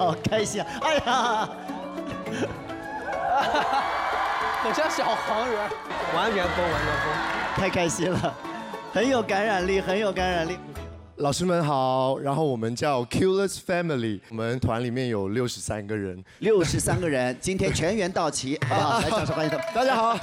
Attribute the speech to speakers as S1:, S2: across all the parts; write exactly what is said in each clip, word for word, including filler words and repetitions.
S1: 好开心啊！哎呀，
S2: 很像小黄人，
S3: 完全疯，完全疯，
S1: 太开心了，很有感染力，很有感染力。
S4: 老师们好，然后我们叫 Killers Family， 我们团里面有六十三个人，
S1: 六十三个人，今天全员到齐，好不好？来，掌声欢迎他们！
S4: 大家好。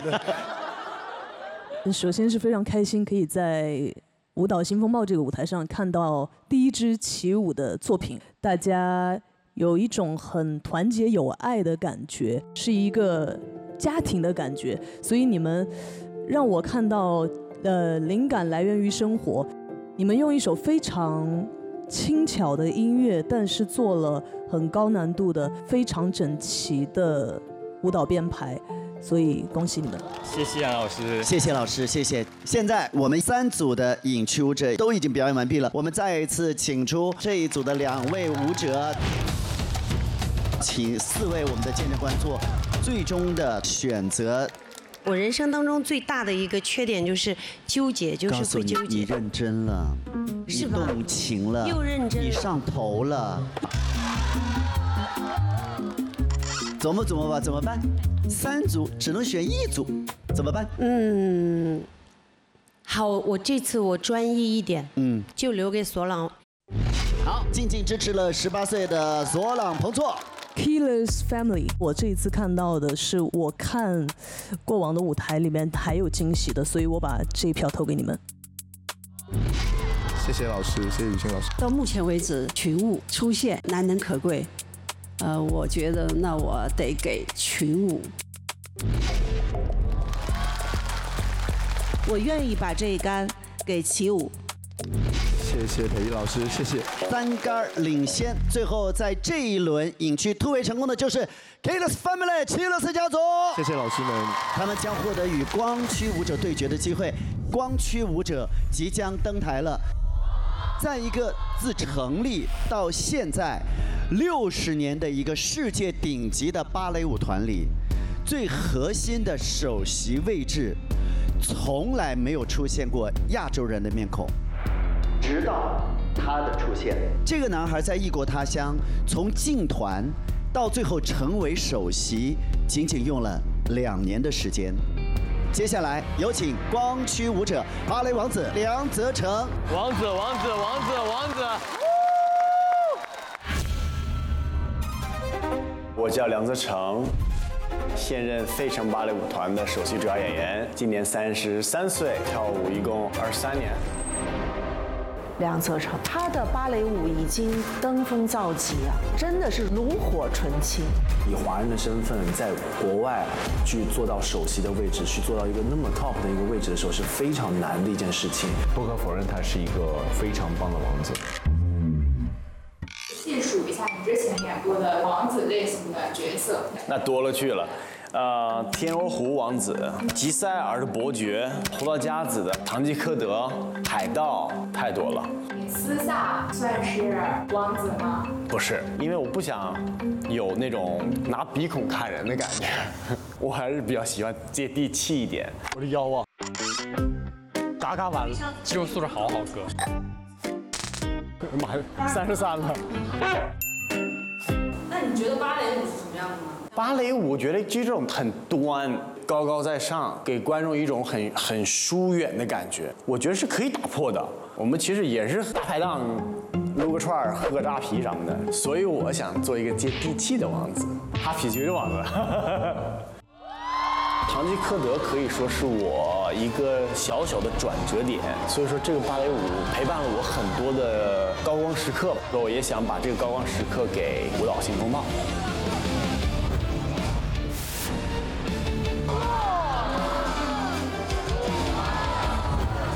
S5: 首先是非常开心，可以在舞蹈新风暴这个舞台上看到第一支起舞的作品，大家有一种很团结有爱的感觉，是一个家庭的感觉，所以你们让我看到，呃，灵感来源于生活。你们用一首非常轻巧的音乐，但是做了很高难度的、非常整齐的舞蹈编排，所以恭喜你们！
S6: 谢谢杨老师，
S1: 谢谢老师，谢谢。现在我们三组的影区舞者都已经表演完毕了，我们再一次请出这一组的两位舞者，请四位我们的见证官做最终的选择。
S7: 我人生当中最大的一个缺点就是纠结，就是会纠结。
S1: 你认真了，你动情了，
S7: 又认真了，
S1: 你上头了。琢磨琢磨吧，怎么办？三组只能选一组，怎么办？
S7: 嗯，好，我这次我专一一点，嗯，就留给索朗。
S1: 好，静静支持了十八岁的索朗彭措。
S5: Killers Family， 我这一次看到的是我看过往的舞台里面还有惊喜的，所以我把这一票投给你们。
S4: 谢谢老师，谢谢雨欣老师。
S8: 到目前为止，群舞出现难能可贵，呃，我觉得那我得给群舞。
S9: 我愿意把这一杆给起舞。
S4: 谢谢裴毅老师，谢谢。
S1: 三杆领先，最后在这一轮影区突围成功的就是 Killers Family 齐勒斯家族。
S4: 谢谢老师们，
S1: 他们将获得与光驱舞者对决的机会。光驱舞者即将登台了，在一个自成立到现在六十年的一个世界顶级的芭蕾舞团里，最核心的首席位置，从来没有出现过亚洲人的面孔。直到他的出现，这个男孩在异国他乡，从进团到最后成为首席，仅仅用了两年的时间。接下来有请光驱舞者芭蕾王子梁泽成。
S6: 王子，王子，王子，王子。
S10: 我叫梁泽成，现任费城芭蕾舞团的首席主要演员，今年三十三岁，跳舞一共二十三年。
S9: 梁泽成，他的芭蕾舞已经登峰造极啊，真的是炉火纯青。
S10: 以华人的身份在国外去做到首席的位置，去做到一个那么 top 的一个位置的时候，是非常难的一件事情。
S11: 不可否认，他是一个非常棒的王子。
S12: 细数一下你之前演过的王子类型的角色，
S10: 那多了去了。呃，天鹅湖王子、吉塞尔的伯爵、胡桃夹子的堂吉诃德、海盗，太多了。
S12: 你私下算是王子吗？
S10: 不是，因为我不想有那种拿鼻孔看人的感觉，我还是比较喜欢接地气一点。
S2: 我的腰啊，嘎嘎完了，肌肉素质好好哥。妈呀，三十三了。
S12: 那你觉得芭蕾舞是什么样的呢？
S10: 芭蕾舞，我觉得就这种很端、高高在上，给观众一种很很疏远的感觉，我觉得是可以打破的。我们其实也是大排档，撸个串儿、喝个扎啤什么的，所以我想做一个接地气的王子，哈啤酒的王子。堂吉诃德可以说是我一个小小的转折点，所以说这个芭蕾舞陪伴了我很多的高光时刻，我也想把这个高光时刻给舞蹈新风暴。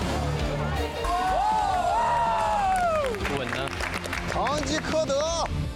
S2: 稳呢？
S4: 堂吉诃德。